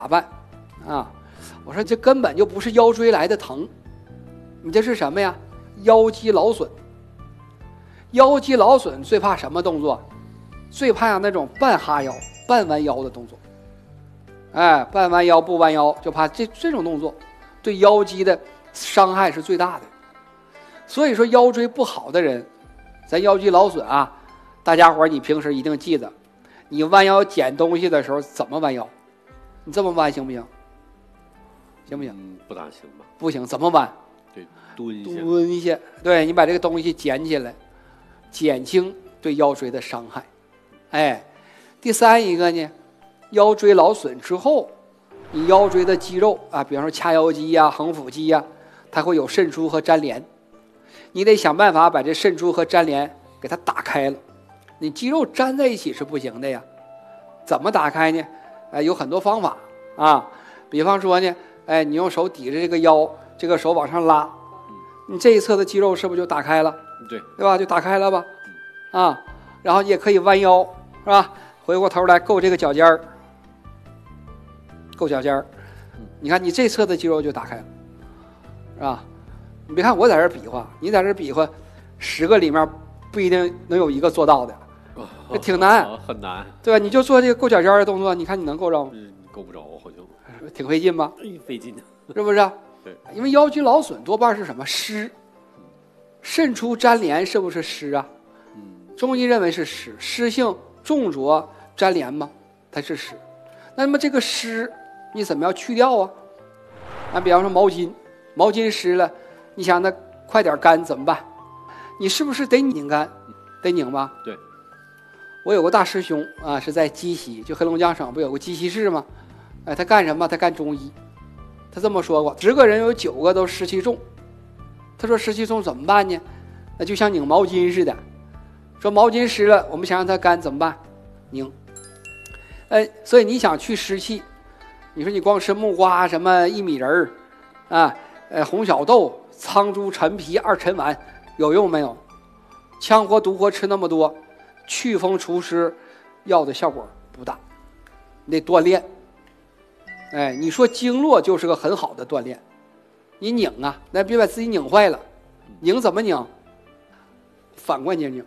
办啊。我说这根本就不是腰椎来的疼，你这是什么呀？腰肌劳损。腰肌劳损最怕什么动作？最怕那种半哈腰、半弯腰的动作。哎，半弯腰不弯腰，就怕这种动作对腰肌的伤害是最大的。所以说腰椎不好的人，咱腰肌劳损啊，大家伙你平时一定记得，你弯腰捡东西的时候怎么弯腰？你这么弯行不行？行不行？ 不大行吧？ 不行，怎么弯？ 对，蹲下。对，你把这个东西捡起来，减轻对腰椎的伤害。哎，第三一个呢，腰椎劳损之后，你腰椎的肌肉啊，比方说髂腰肌呀、横腹肌呀，它会有渗出和粘连，你得想办法把这渗出和粘连给它打开了。你肌肉粘在一起是不行的呀，怎么打开呢？有很多方法啊，比方说呢，你用手抵着这个腰，这个手往上拉，你这一侧的肌肉是不是就打开了？对吧？就打开了吧，啊，然后也可以弯腰，是吧？回过头来够这个脚尖儿，够脚尖儿，你看你这侧的肌肉就打开了，是吧？你别看我在这比划，你在这比划，10个里面不一定能有一个做到的，这挺难， 很难， 对吧？你就做这个够脚尖的动作，你看你能够着吗？ 够不着，好像挺费劲吧？ 费劲， 是不是？ 对， 因为腰肌劳损多半是什么湿，渗出粘连是不是湿啊？中医认为是湿，湿性重浊粘连嘛，它是湿。那么这个湿你怎么样去掉啊？比方说毛巾湿了，你想那快点干怎么办？你是不是得拧干？得拧吧？ 对。 我有个大师兄啊，是在鸡西，就黑龙江省不有个鸡西市吗？他干什么？他干中医。他这么说过，10个人有9个都湿气重。他说湿气重怎么办呢？那就像拧毛巾似的，说毛巾湿了，我们想让它干怎么办？拧。所以你想去湿气，你说你光吃木瓜、什么薏米仁啊，红小豆、苍术、陈皮、2陈丸有用没有？羌活、独活吃那么多，祛风除湿药的效果不大，你得锻炼。你说经络就是个很好的锻炼，你拧啊，那别把自己拧坏了。拧怎么拧？反关节拧，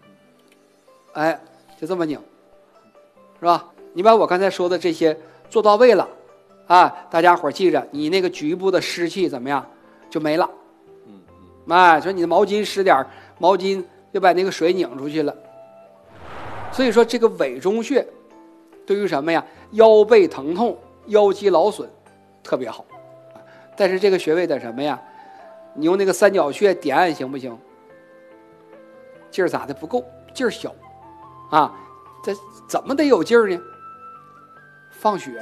就这么拧，是吧？你把我刚才说的这些做到位了啊，大家伙记着，你那个局部的湿气怎么样就没了。说你的毛巾湿点，毛巾就把那个水拧出去了。所以说这个委中穴对于什么呀？腰背疼痛、腰肌劳损特别好。但是这个穴位的什么呀？你用那个三角穴点按行不行？劲儿咋的不够，劲儿小啊，这怎么得有劲儿呢？放血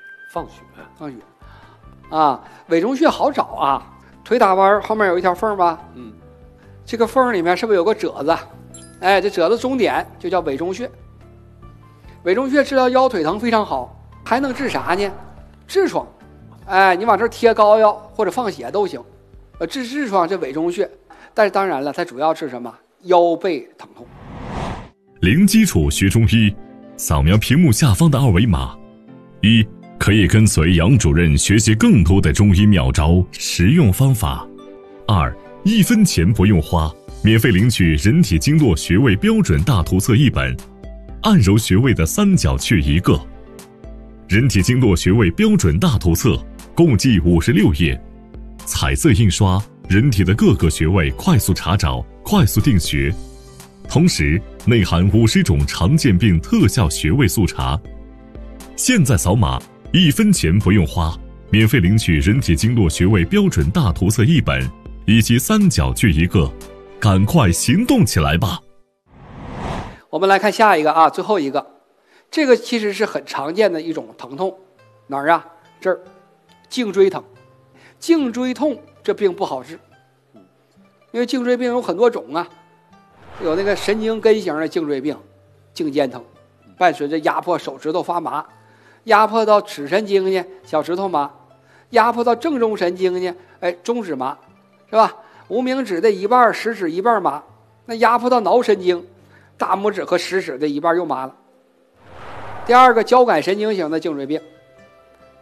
啊！委中穴好找啊，腿打弯后面有一条缝吧？这个缝里面是不是有个褶子？这褶子中点就叫委中穴。委中穴治疗腰腿疼非常好，还能治啥呢？痔疮。你往这贴膏药或者放血都行。治痔疮这委中穴，但是当然了，它主要治什么？腰背疼痛。 零基础学中医，扫描屏幕下方的2维码。1. 可以跟随杨主任学习更多的中医妙招、实用方法。2. 1分钱不用花，免费领取人体经络穴位标准大图册1本，按揉穴位的三角穴1个。人体经络穴位标准大图册共计56页，彩色印刷，人体的各个穴位快速查找、快速定穴，同时内含50种常见病特效穴位速查。现在扫码，1分钱不用花，免费领取人体经络穴位标准大图册1本，以及三角穴1个，赶快行动起来吧！ 我们来看下一个啊，最后一个，这个其实是很常见的一种疼痛，哪儿啊？这儿，颈椎疼。颈椎痛这病不好治，因为颈椎病有很多种啊，有那个神经根型的颈椎病，颈肩疼，伴随着压迫手指头发麻，压迫到尺神经呢，小指头麻，压迫到正中神经呢，中指麻，是吧？无名指的一半，食指一半麻，那压迫到脑神经，大拇指和食指的一半又麻了。第二个交感神经型的颈椎病，